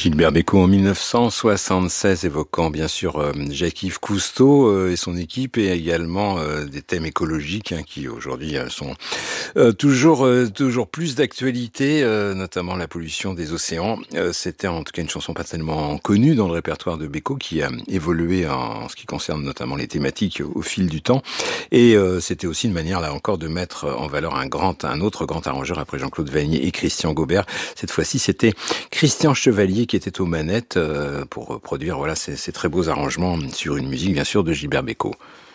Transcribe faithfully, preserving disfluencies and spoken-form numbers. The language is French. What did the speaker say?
Gilbert Bécaud en mille neuf cent soixante-seize, évoquant bien sûr euh, Jacques-Yves Cousteau euh, et son équipe, et également euh, des thèmes écologiques hein, qui aujourd'hui euh, sont euh, toujours euh, toujours plus d'actualité, euh, notamment la pollution des océans. Euh, c'était en tout cas une chanson pas tellement connue dans le répertoire de Bécaud, qui a évolué en, en ce qui concerne notamment les thématiques au, au fil du temps. Et euh, c'était aussi une manière là encore de mettre en valeur un grand, un autre grand arrangeur après Jean-Claude Vannier et Christian Gaubert. Cette fois-ci, c'était Christian Chevalier qui était aux manettes euh, pour produire voilà ces, ces très beaux arrangements sur une musique bien sûr de Gilbert Bécaud.